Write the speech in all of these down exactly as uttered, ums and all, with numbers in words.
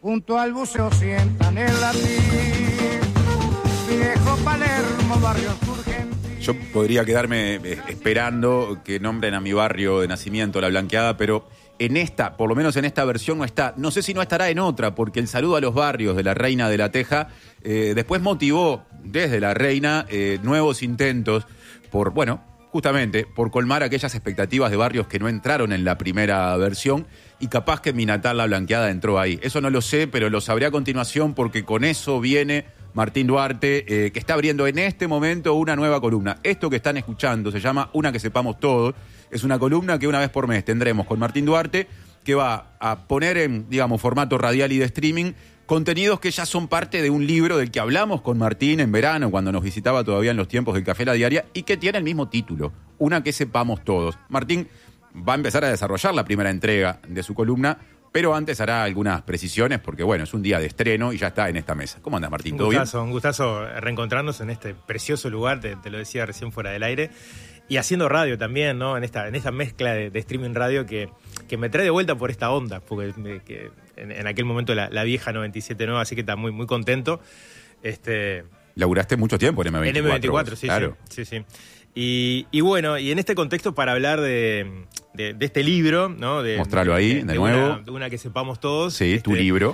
junto al buceo sientan el latir. Viejo Palermo, barrio Surgente. Yo podría quedarme eh, esperando que nombren a mi barrio de nacimiento, La Blanqueada, pero en esta, por lo menos en esta versión no está. No sé si no estará en otra, porque el saludo a los barrios de la Reina de la Teja eh, después motivó desde la Reina eh, nuevos intentos por, bueno, justamente por colmar aquellas expectativas de barrios que no entraron en la primera versión, y capaz que mi natal La Blanqueada entró ahí. Eso no lo sé, pero lo sabré a continuación, porque con eso viene Martín Duarte, eh, que está abriendo en este momento una nueva columna. Esto que están escuchando se llama Una que sepamos todos. Es una columna que una vez por mes tendremos con Martín Duarte, que va a poner en, digamos, formato radial y de streaming contenidos que ya son parte de un libro del que hablamos con Martín en verano, cuando nos visitaba todavía en los tiempos del Café La Diaria, y que tiene el mismo título, Una que sepamos todos. Martín va a empezar a desarrollar la primera entrega de su columna, pero antes hará algunas precisiones, porque bueno, es un día de estreno y ya está en esta mesa. ¿Cómo andas, Martín? ¿Todo bien? Un gustazo, un gustazo reencontrarnos en este precioso lugar, te, te lo decía recién fuera del aire, y haciendo radio también, ¿no? En esta, en esta mezcla de, de streaming radio que, que me trae de vuelta por esta onda, porque me, que en, en aquel momento la, la vieja noventa y siete nueva, así que está muy, muy contento. Este, Laburaste mucho tiempo en eme veinticuatro. En eme veinticuatro, vos, sí, claro. sí, sí, sí. Y, y bueno, y en este contexto para hablar de, de, de este libro, ¿no? De, Mostrarlo ahí, de, de, de nuevo. Una, de una que sepamos todos. Sí, este, tu libro.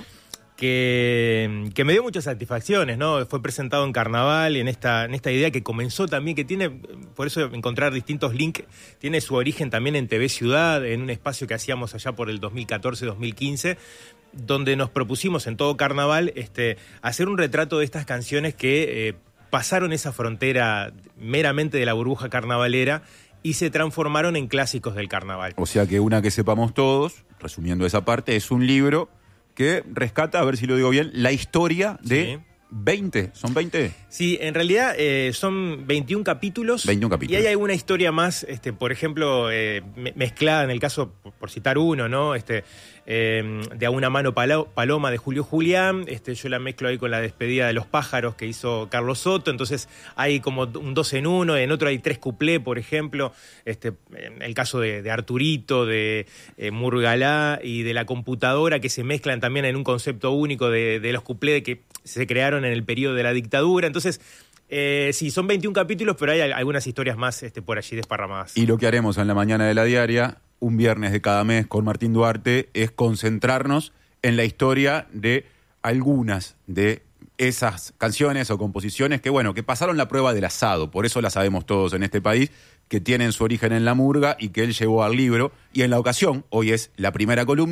Que, que me dio muchas satisfacciones, ¿no? Fue presentado en Carnaval, en esta, en esta idea que comenzó también, que tiene, por eso encontrar distintos links, tiene su origen también en T V Ciudad, en un espacio que hacíamos allá por el dos mil catorce dos mil quince, donde nos propusimos en todo Carnaval este, hacer un retrato de estas canciones que eh, pasaron esa frontera meramente de la burbuja carnavalera y se transformaron en clásicos del carnaval. O sea que Una que sepamos todos, resumiendo esa parte, es un libro que rescata, a ver si lo digo bien, la historia de Sí. veinte. ¿Son veinte? Sí, en realidad eh, son veintiún capítulos. veintiún capítulos. Y hay alguna historia más, este, por ejemplo, eh, me- mezclada en el caso, por, por citar uno, ¿no? Este, eh, de A una mano palo- paloma de Julio Julián. Este, yo la mezclo ahí con la despedida de los pájaros que hizo Carlos Soto. Entonces hay como un dos en uno, en otro hay tres cuplés, por ejemplo. Este, en el caso de, de Arturito, de eh, Murgalá y de la computadora, que se mezclan también en un concepto único de, de los cuplés que se crearon en el periodo de la dictadura. Entonces, eh, sí, son veintiún capítulos, pero hay al- algunas historias más este, por allí desparramadas. Y lo que haremos en la mañana de La Diaria, un viernes de cada mes con Martín Duarte, es concentrarnos en la historia de algunas de esas canciones o composiciones que, bueno, que pasaron la prueba del asado, por eso las sabemos todos en este país, que tienen su origen en la murga y que él llevó al libro. Y en la ocasión, hoy es la primera columna,